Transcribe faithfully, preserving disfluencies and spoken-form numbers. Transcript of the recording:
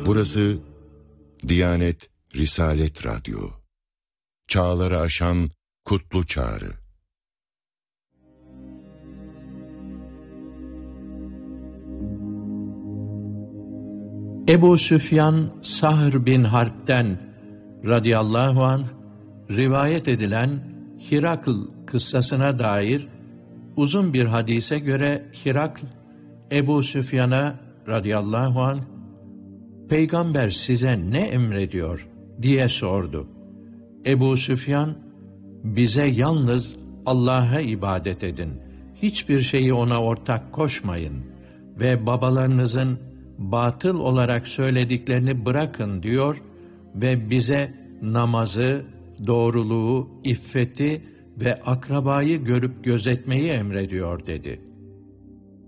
Burası Diyanet Risalet Radyo. Çağları aşan kutlu çağrı. Ebu Süfyan Sahr bin Harp'ten radıyallahu anh rivayet edilen Hirakl kıssasına dair uzun bir hadise göre Hirakl Ebu Süfyan'a radıyallahu anh "Peygamber size ne emrediyor?" diye sordu. Ebu Süfyan, "Bize yalnız Allah'a ibadet edin, hiçbir şeyi ona ortak koşmayın ve babalarınızın batıl olarak söylediklerini bırakın" diyor ve bize namazı, doğruluğu, iffeti ve akrabayı görüp gözetmeyi emrediyor dedi.